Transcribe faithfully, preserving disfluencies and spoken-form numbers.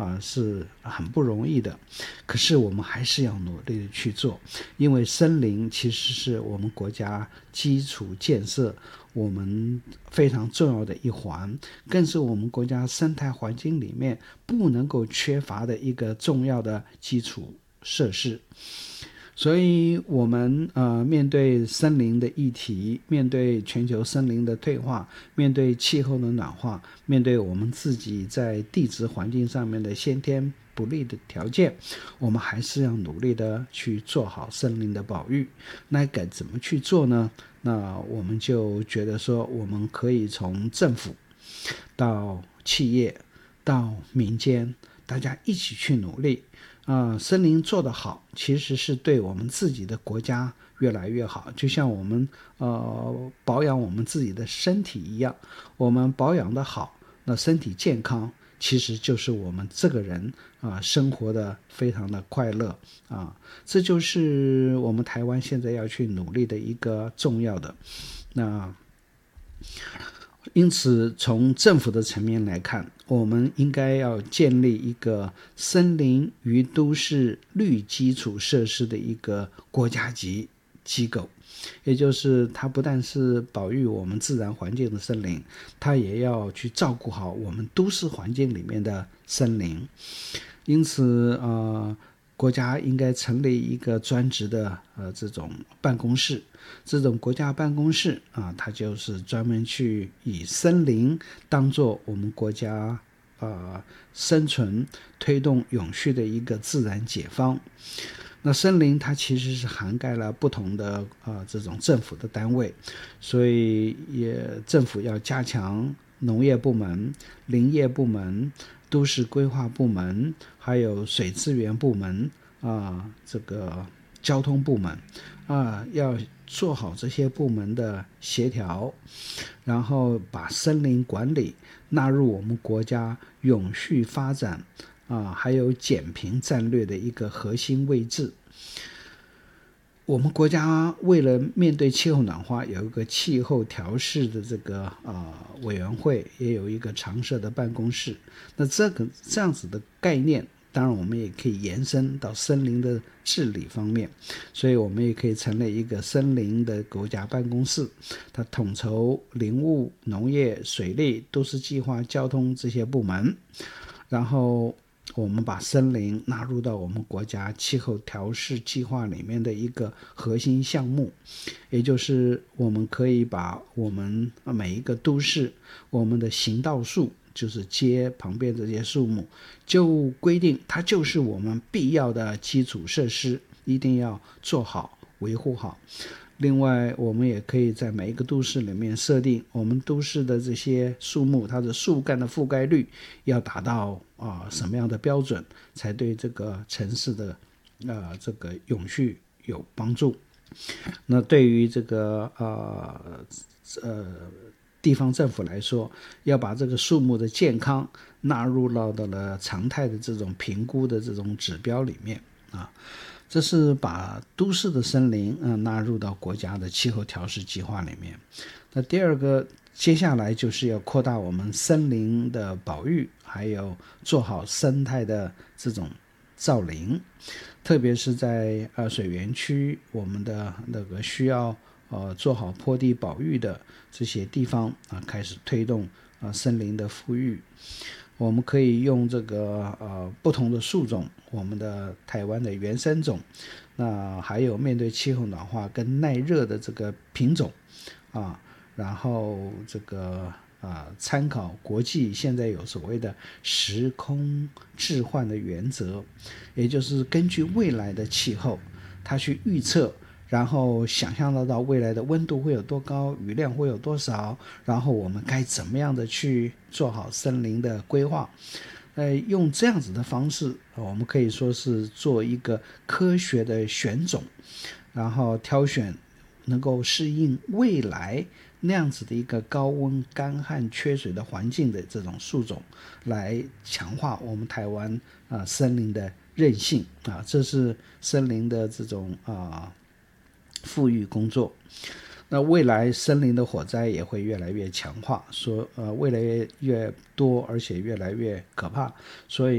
啊，是很不容易的，可是我们还是要努力的去做，因为森林其实是我们国家基础建设我们非常重要的一环，更是我们国家生态环境里面不能够缺乏的一个重要的基础设施。所以我们呃面对森林的议题，面对全球森林的退化，面对气候的暖化，面对我们自己在地质环境上面的先天不利的条件，我们还是要努力的去做好森林的保育。那该怎么去做呢？那我们就觉得说，我们可以从政府到企业到民间，大家一起去努力。啊、呃，森林做得好，其实是对我们自己的国家越来越好。就像我们呃保养我们自己的身体一样，我们保养得好，那身体健康，其实就是我们这个人啊、呃、生活的非常的快乐啊。这就是我们台湾现在要去努力的一个重要的。那因此从政府的层面来看，我们应该要建立一个森林与都市绿基础设施的一个国家级机构，也就是它不但是保育我们自然环境的森林，它也要去照顾好我们都市环境里面的森林。因此呃国家应该成立一个专职的呃这种办公室，这种国家办公室啊，它就是专门去以森林当做我们国家呃生存推动永续的一个自然解方。那森林它其实是涵盖了不同的呃这种政府的单位，所以也政府要加强农业部门、林业部门、都市规划部门，还有水资源部门啊，这个交通部门啊，要做好这些部门的协调，然后把森林管理纳入我们国家永续发展啊，还有减贫战略的一个核心位置。我们国家为了面对气候暖化，有一个气候调试的这个呃委员会，也有一个常设的办公室。那这个这样子的概念，当然我们也可以延伸到森林的治理方面，所以我们也可以成立一个森林的国家办公室，它统筹林务、农业、水利、都市计划、交通这些部门，然后我们把森林纳入到我们国家气候调试计划里面的一个核心项目，也就是我们可以把我们每一个都市，我们的行道树，就是街旁边这些树木，就规定它就是我们必要的基础设施，一定要做好维护好。另外我们也可以在每一个都市里面设定我们都市的这些树木，它的树干的覆盖率要达到啊、呃、什么样的标准，才对这个城市的呃这个永续有帮助。那对于这个呃呃地方政府来说，要把这个树木的健康纳入到了常态的这种评估的这种指标里面啊。这是把都市的森林、呃、纳入到国家的气候调试计划里面。那第二个，接下来就是要扩大我们森林的保育，还有做好生态的这种造林，特别是在呃水源区，我们的那个需要呃做好坡地保育的这些地方啊、呃，开始推动啊、呃、森林的复育。我们可以用这个呃不同的树种，我们的台湾的原生种，那还有面对气候暖化跟耐热的这个品种啊，然后这个啊参考国际现在有所谓的时空置换的原则，也就是根据未来的气候，它去预测。然后想象得到未来的温度会有多高，雨量会有多少，然后我们该怎么样的去做好森林的规划。呃，用这样子的方式，我们可以说是做一个科学的选种，然后挑选能够适应未来那样子的一个高温、干旱、缺水的环境的这种树种，来强化我们台湾啊、呃、森林的韧性啊，这是森林的这种啊。呃富裕工作。那未来森林的火灾也会越来越强化，说呃越来越越多，而且越来越可怕，所以